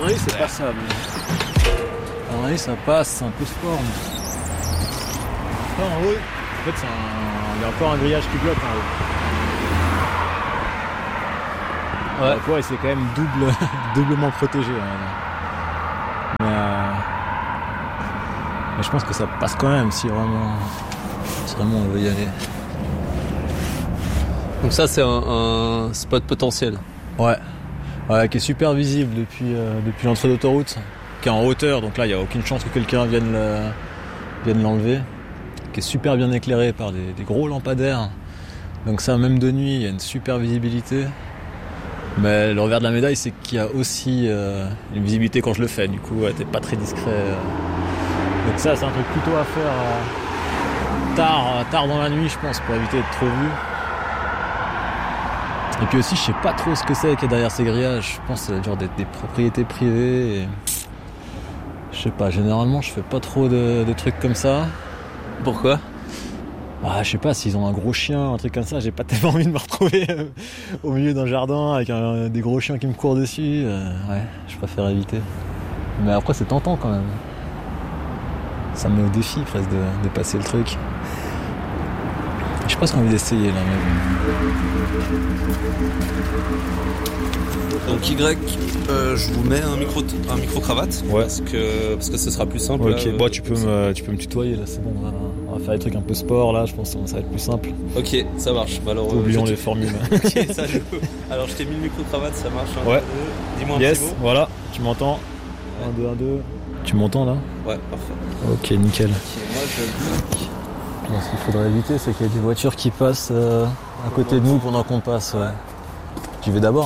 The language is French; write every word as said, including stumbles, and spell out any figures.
Paris, c'est pas ça. Mais... Paris, ça passe, c'est un peu sport. Mais... Là, en haut, en fait, c'est un... il y a encore un grillage qui bloque en haut. Ouais, ouais, c'est quand même double, doublement protégé. Hein. Mais, euh... mais je pense que ça passe quand même si vraiment, si vraiment on veut y aller. Donc ça, c'est un, un spot potentiel. Ouais. Ouais, qui est super visible depuis, euh, depuis l'entrée d'autoroute, qui est en hauteur, donc là il n'y a aucune chance que quelqu'un vienne, le, vienne l'enlever, qui est super bien éclairé par des, des gros lampadaires, donc ça même de nuit il y a une super visibilité, mais le revers de la médaille c'est qu'il y a aussi euh, une visibilité quand je le fais, du coup ouais, t'es pas très discret, euh. Donc ça c'est un truc plutôt à faire euh, tard, tard dans la nuit je pense, pour éviter d'être trop vu. Et puis aussi, je sais pas trop ce que c'est qu'il y a derrière ces grillages. Je pense que c'est genre des, des propriétés privées. Et... Je sais pas, généralement, je fais pas trop de, de trucs comme ça. Pourquoi ? Bah, je sais pas, s'ils ont un gros chien, un truc comme ça, j'ai pas tellement envie de me retrouver euh, au milieu d'un jardin avec un, des gros chiens qui me courent dessus. Euh, ouais, je préfère éviter. Mais après, c'est tentant quand même. Ça me met au défi presque de, de passer le truc. J'ai presque envie d'essayer là même. Donc Y, euh, je vous mets un micro, un micro cravate. Ouais. Parce que parce que ce sera plus simple. Ok. Là, Bon, tu peux me tu peux me tutoyer là, c'est bon. On va, on va faire des trucs un peu sport là. Je pense que ça va être plus simple. Ok, ça marche. Bah, alors, oublions euh, les formules. Ok, ça joue. Alors je t'ai mis le micro cravate, ça marche. Un, Ouais. deux, dis-moi un Yes. petit mot. Voilà. Tu m'entends. un, deux, un, deux. Tu m'entends là ? Ouais, parfait. Ok, nickel. Ok, moi je clique. Bon, ce qu'il faudrait éviter, c'est qu'il y a des voitures qui passent euh, à côté de nous pendant qu'on passe. Ouais. Tu vais d'abord ?